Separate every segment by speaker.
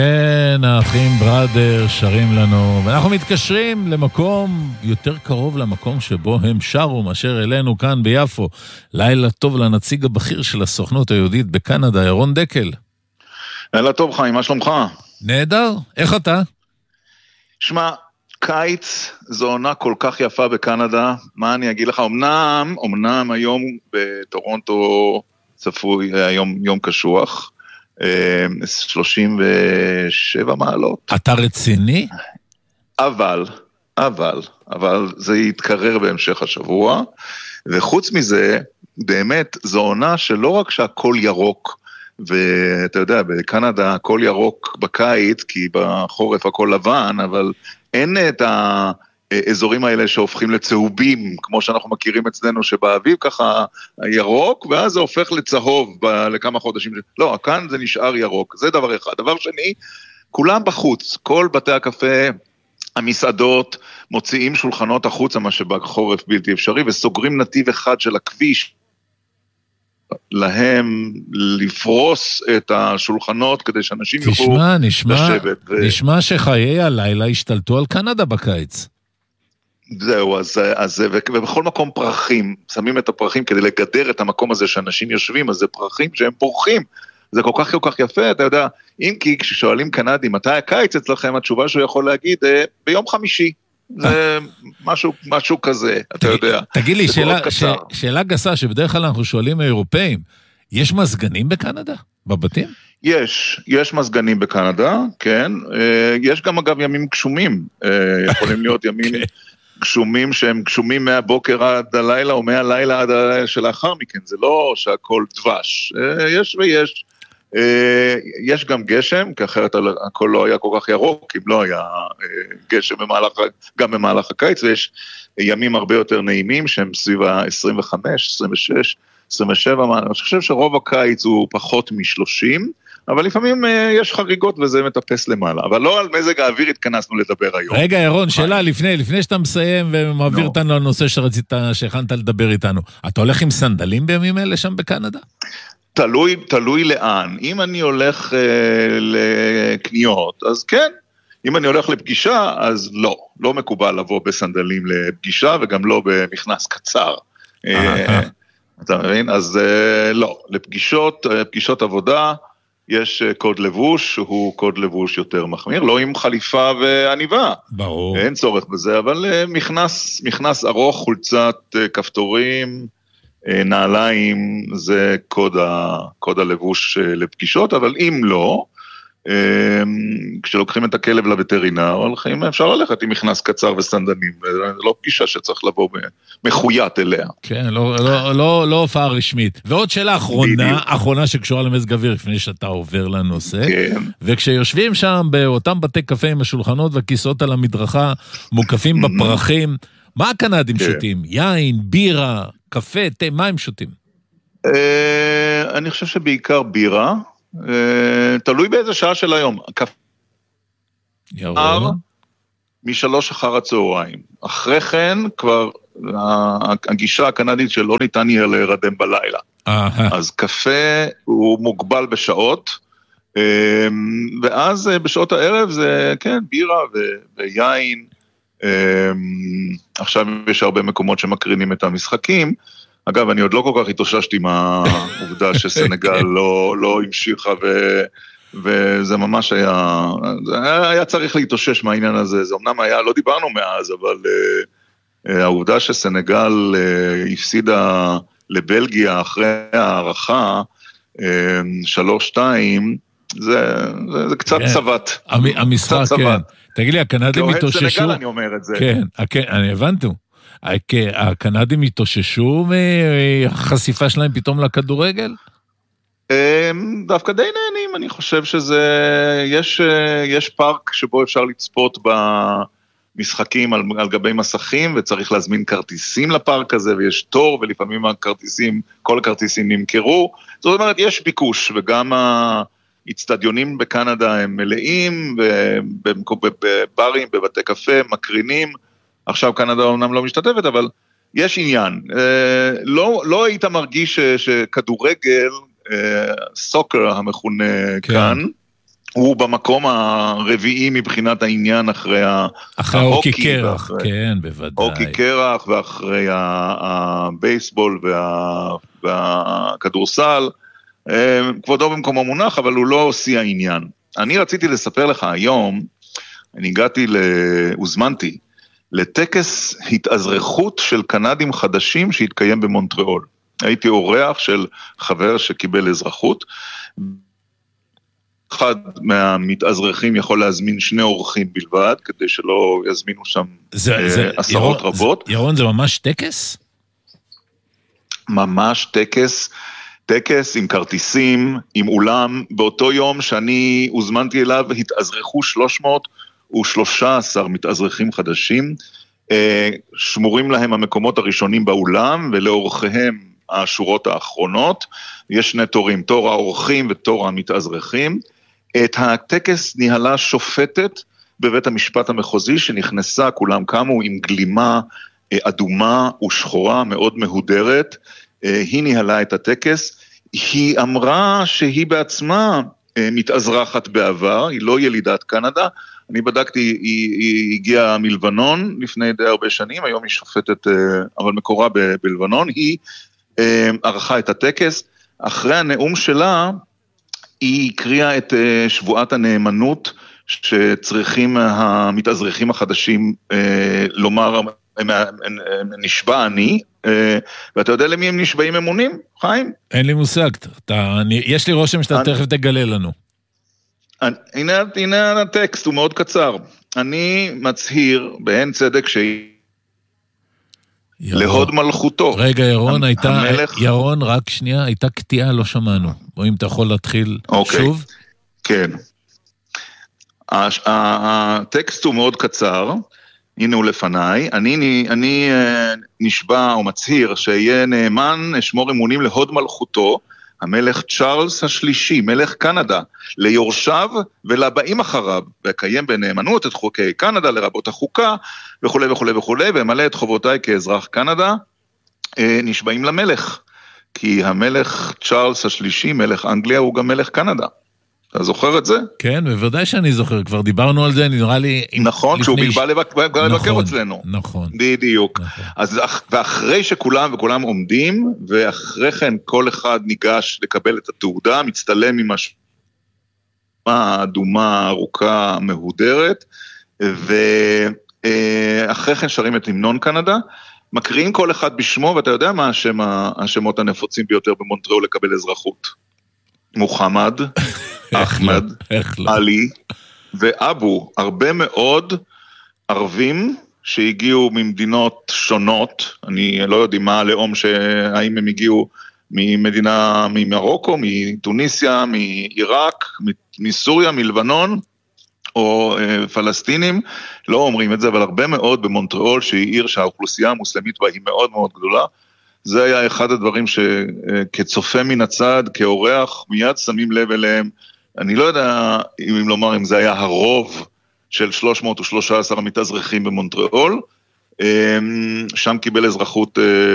Speaker 1: כן, האחים בראדר שרים לנו, ואנחנו מתקשרים למקום יותר קרוב למקום שבו הם שרו מאשר אלינו כאן ביפו. לילה טוב לנציג הבכיר של הסוכנות היהודית בקנדה, ירון דקל.
Speaker 2: לילה טוב חיים, מה שלומך?
Speaker 1: נהדר, איך אתה?
Speaker 2: שמע, קיץ זו עונה כל כך יפה בקנדה, מה אני אגיד לך, אמנם היום בטורונטו צפוי היום יום קשוח, 37 מעלות.
Speaker 1: אתה רציני?
Speaker 2: אבל זה יתקרר בהמשך השבוע, וחוץ מזה, באמת, זו עונה שלא רק שהכל ירוק, ואתה יודע, בקנדה הכל ירוק בקיץ, כי בחורף הכל לבן, אבל אין את האזורים האלה שהופכים לצהובים, כמו שאנחנו מכירים אצלנו, שבאביב ככה ירוק, ואז זה הופך לצהוב לכמה חודשים. לא, כאן זה נשאר ירוק, זה דבר אחד. דבר שני, כולם בחוץ, כל בתי הקפה, המסעדות, מוציאים שולחנות החוצה, מה שבחורף בלתי אפשרי, וסוגרים נתיב אחד של הכביש, להם לפרוס את השולחנות כדי שאנשים יוכלו לשבת.
Speaker 1: נשמע שחיי הלילה השתלטו על קנדה בקיץ.
Speaker 2: זהו, אז ובכל מקום פרחים, שמים את הפרחים כדי לגדר את המקום הזה שאנשים יושבים, אז זה פרחים שהם פורחים, זה כל כך יפה, אתה יודע, אם כי כששואלים קנדים, מתי הקיץ אצלכם, התשובה שהוא יכול להגיד, ביום חמישי. זה משהו כזה, אתה יודע.
Speaker 1: תגיד לי, שאלה גסה, שבדרך כלל אנחנו שואלים האירופאים, יש מזגנים בקנדה? בבתים?
Speaker 2: יש מזגנים בקנדה, כן. יש גם אגב ימים גשומים, יכולים להיות ימים גשומים שהם גשומים מהבוקר עד הלילה, או מהלילה עד הלילה שלאחר מכן, זה לא שהכל דבש. יש יש גם גשם, כי אחרת הכל לא היה כל כך ירוק, אם לא היה גשם גם במהלך הקיץ, ויש ימים הרבה יותר נעימים, שהם סביב ה-25, 26, 27, אני חושב שרוב הקיץ הוא פחות מ-30, אבל לפעמים יש חריגות וזה מטפס למעלה, אבל לא על מזג האוויר התכנסנו לדבר היום.
Speaker 1: רגע ירון, שאלה לפני שאתה מסיים ומעביר אותנו לנושא שהכנת לדבר איתנו, אתה הולך עם סנדלים בימים אלה שם בקנדה?
Speaker 2: תלוי לאן. אם אני הולך לקניות, אז כן. אם אני הולך לפגישה, אז לא מקובל לבוא בסנדלים לפגישה, וגם לא במכנס קצר. אתה מבין? אז לא. לפגישות עבודה, יש קוד לבוש, הוא קוד לבוש יותר מחמיר, לא עם חליפה ועניבה.
Speaker 1: ברור.
Speaker 2: אין צורך בזה, אבל מכנס ארוך, חולצת כפתורים, נעליים, זה קוד הלבוש לפגישות, אבל אם לא, כשלוקחים את הכלב לווטרינר, אפשר ללכת עם מכנס קצר וסנדלים, זה לא פגישה שצריך לבוא מחוית אליה.
Speaker 1: כן, לא הופעה רשמית. ועוד שאלה אחרונה שקשורה למזג אוויר, לפני שאתה עובר לנושא, וכשיושבים שם באותם בתי קפה עם השולחנות והכיסאות על המדרכה, מוקפים בפרחים, מה הקנדים שותים? יין, בירה, קפה, תה, מה הם שותים?
Speaker 2: אני חושב שבעיקר בירה, תלוי באיזה שעה של היום. קפה מ-3 אחר הצהריים. אחרי כן כבר הגישה הקנדית שלא ניתן יהיה להירדם בלילה. אז קפה הוא מוגבל בשעות, ואז בשעות הערב זה כן, בירה ויין. עכשיו יש הרבה מקומות שמקרינים את המשחקים. אגב, אני עוד לא כל כך התאוששתי מהעובדה שסנגל לא המשיכה, וזה ממש היה צריך להתאושש מהעניין הזה. זה אמנם היה, לא דיברנו מאז, אבל העובדה שסנגל הפסידה לבלגיה אחרי הערכה 3-2, זה קצת צוות.
Speaker 1: המשחק, כן. תגיד לי, הקנדים התאוששו...
Speaker 2: כאוהד סנגל אני אומר את זה.
Speaker 1: כן, אני הבנתי. הקנדים התאוששו מהחשיפה שלהם פתאום לכדורגל?
Speaker 2: דווקא די נהנים, אני חושב שזה, יש פארק שבו אפשר לצפות במשחקים על גבי מסכים, וצריך להזמין כרטיסים לפארק הזה, ויש תור, ולפעמים כל הכרטיסים נמכרו, זאת אומרת, יש ביקוש, וגם האצטדיונים בקנדה הם מלאים, בברים, בבתי קפה, מקרינים, עכשיו קנדה אומנם לא משתתפת, אבל יש עניין. לא היית מרגיש שכדורגל, סוקר המכונה כאן, הוא במקום הרביעי מבחינת העניין אחרי
Speaker 1: ההוקי קרח, כן, בוודאי.
Speaker 2: הוקי קרח ואחרי הבייסבול והכדורסל, כבודו במקומו מונח, אבל הוא לא עושה העניין. אני רציתי לספר לך היום, הוזמנתי לטקס התאזרחות של קנדים חדשים שהתקיים במונטריאול. הייתי אורח של חבר שקיבל אזרחות, אחד מהמתאזרחים יכול להזמין 2 אורחים בלבד, כדי שלא יזמינו שם עשרות רבות.
Speaker 1: ירון, זה ממש טקס?
Speaker 2: ממש טקס עם כרטיסים, עם אולם. באותו יום שאני הוזמנתי אליו, התאזרחו 313 מתאזרחים חדשים, שמורים להם המקומות הראשונים באולם, ולאורחיהם השורות האחרונות. יש 2 תורים, תור האורחים ותור המתאזרחים. את הטקס ניהלה שופטת בבית המשפט המחוזי, שנכנסה, כולם קמו עם גלימה אדומה ושחורה מאוד מהודרת. היא ניהלה את הטקס. היא אמרה שהיא בעצמה מתאזרחת בעבר, היא לא ילידת קנדה. אני בדקתי, היא הגיעה מלבנון לפני די הרבה שנים, היום היא שופטת, אבל מקורה בלבנון. היא ערכה את הטקס. אחרי הנאום שלה, היא הקריאה את שבועת הנאמנות שצריכים המתאזרחים החדשים לומר, נשבע אני, ואתה יודע למי הם נשבעים אמונים, חיים?
Speaker 1: אין לי מושג, יש לי רושם שאתה תכף תגלה לנו.
Speaker 2: הנה הטקסט, הוא מאוד קצר. אני מצהיר בהן צדק שהיא להוד מלכותו.
Speaker 1: רגע, ירון, רק שנייה, הייתה קטיעה, לא שמענו. או אם אתה יכול להתחיל שוב.
Speaker 2: כן. הטקסט הוא מאוד קצר, הנה הוא לפניי. אני נשבע או מצהיר שיהיה נאמן, אשמור אמונים להוד מלכותו, המלך צ'ארלס השלישי, מלך קנדה, ליורשיו ולבאים אחריו, ויקיים בנאמנות את חוקי קנדה, לרבות החוקה, וכו' וכו' וכו', ומלא את חובותיי כאזרח קנדה, נשבעים למלך, כי המלך צ'ארלס השלישי, מלך אנגליה, הוא גם מלך קנדה. אתה זוכר את זה?
Speaker 1: כן, בוודאי שאני זוכר, כבר דיברנו על זה, נראה לי...
Speaker 2: נכון, כשהוא בא לבקר אצלנו.
Speaker 1: נכון.
Speaker 2: בדיוק. ואחרי שכולם עומדים, ואחרי כן כל אחד ניגש לקבל את התעודה, מצטלם עם האדומה ארוכה מהודרת, ואחרי כן שרים את המנון קנדה, מקריאים כל אחד בשמו, ואתה יודע מה השמות הנפוצים ביותר במונטריאול לקבל אזרחות? מוחמד, אחמד, עלי ואבו, הרבה מאוד ערבים שהגיעו ממדינות שונות, אני לא יודע מה הלאום, האם הם הגיעו ממדינה, ממרוקו, מטוניסיה, מעיראק, מסוריה, מלבנון, או פלסטינים, לא אומרים את זה, אבל הרבה מאוד במונטריאול, שהיא עיר שהאוכלוסייה המוסלמית בה היא מאוד מאוד גדולה, זה היה אחד הדברים שכצופה מן הצד, כאורח, מיד שמים לב אליהם. אני לא יודע אם לומר אם זה היה הרוב של 313 המתאזרחים במונטריאול. שם קיבל אזרחות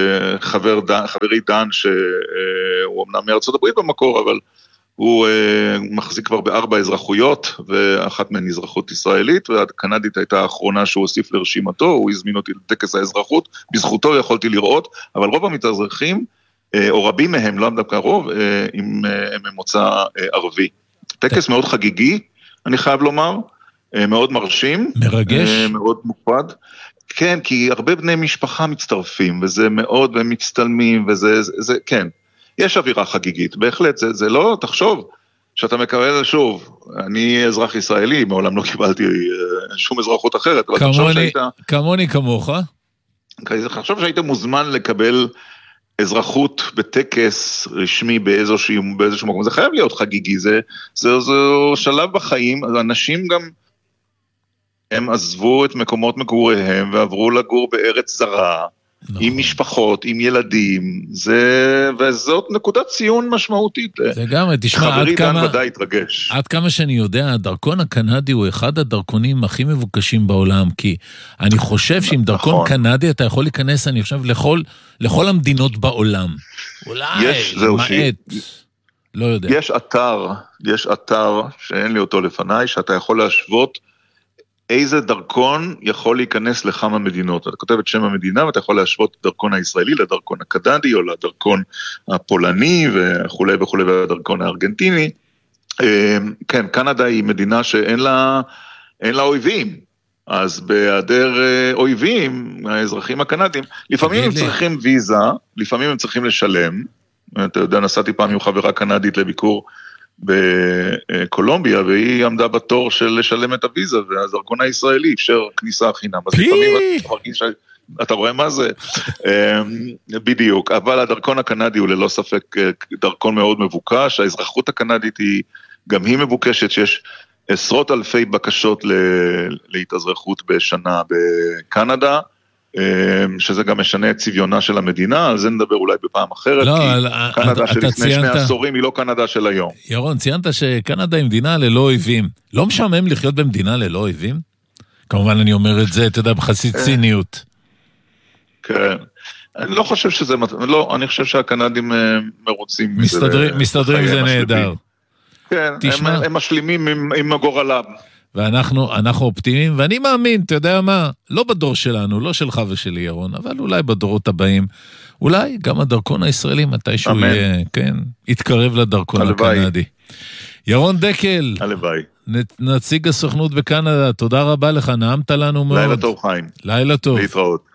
Speaker 2: חברי דן, שהוא אמנם מארצות הברית במקור, אבל הוא מחזיק כבר ב4 אזרחויות, ואחת מהן אזרחות ישראלית, והקנדית הייתה האחרונה שהוא הוסיף לרשימתו, הוא הזמין אותי לטקס האזרחות, בזכותו יכולתי לראות, אבל רוב המתאזרחים, או רבים מהם, לא דווקא רוב, הם ממוצא ערבי. טקס מאוד חגיגי, אני חייב לומר, מאוד מרשים.
Speaker 1: מרגש.
Speaker 2: מאוד מוקפד. כן, כי הרבה בני משפחה מצטרפים, וזה מאוד, והם מצטלמים, וזה, כן. יש אווירה חגיגית, בהחלט, זה לא, תחשוב, שאתה מקבל שוב, אני אזרח ישראלי, מעולם לא קיבלתי שום אזרחות אחרת, אבל תחשוב שהיית...
Speaker 1: כמוני כמוך.
Speaker 2: תחשוב שהיית מוזמן לקבל אזרחות בטקס רשמי באיזשהו מקום, זה חייב להיות חגיגי, זה שלב בחיים, אנשים גם, הם עזבו את מקומות מגוריהם, ועברו לגור בארץ זרה, עם משפחות, עם ילדים, וזאת נקודת ציון משמעותית.
Speaker 1: זה גם, תשמע, עד כמה שאני יודע, הדרכון הקנדי הוא אחד הדרכונים הכי מבוקשים בעולם, כי אני חושב שעם דרכון קנדי אתה יכול להיכנס, אני חושב, לכל המדינות בעולם. אולי, למעט. לא יודע.
Speaker 2: יש אתר שאין לי אותו לפניי, שאתה יכול להשוות איזה דרכון יכול להיכנס לכמה מדינות. אתה כותב את שם המדינה, ואתה יכול להשוות את הדרכון הישראלי לדרכון הקנדי, או לדרכון הפולני, וכו' וכו', והדרכון הארגנטיני. כן, קנדה היא מדינה שאין לה אויבים. אז בהיעדר אויבים, האזרחים הקנדים, לפעמים הם צריכים ויזה, לפעמים הם צריכים לשלם. אתה יודע, נסעתי פעם עם חברה קנדית לביקור בקולומביה, והיא עמדה בתור של לשלם את הוויזה, והדרכון הישראלי אפשר כניסה חינם. אז לפעמים אתה מרגיש, אתה רואה מה זה? בדיוק, אבל הדרכון הקנדי הוא ללא ספק דרכון מאוד מבוקש, האזרחות הקנדית היא, גם היא מבוקשת, שיש עשרות אלפי בקשות להתאזרחות בשנה בקנדה, שזה גם משנה את צביונה של המדינה, על זה נדבר אולי בפעם אחרת,
Speaker 1: לא,
Speaker 2: כי קנדה שלפני 2 עשורים היא לא קנדה של היום.
Speaker 1: ירון, ציינת שקנדה היא מדינה ללא אויבים. לא משעמם לחיות במדינה ללא אויבים? כמובן אני אומר את זה, אתה יודע, בחסית ציניות.
Speaker 2: כן. אני לא חושב שזה, לא, אני חושב שהקנדים מרוצים.
Speaker 1: מסתדרים זה נהדר.
Speaker 2: כן, הם משלימים עם הגורלם.
Speaker 1: ואנחנו אופטימיים, ואני מאמין, אתה יודע מה, לא בדור שלנו, לא שלך ושלי ירון, אבל אולי בדורות הבאים, אולי גם הדרכון הישראלי מתישהו יהיה, כן, יתקרב לדרכון הקנדי. ירון דקל, נציג הסוכנות בקנדה, תודה רבה לך, נעמת לנו מאוד.
Speaker 2: לילה טוב חיים.
Speaker 1: לילה טוב.
Speaker 2: להתראות.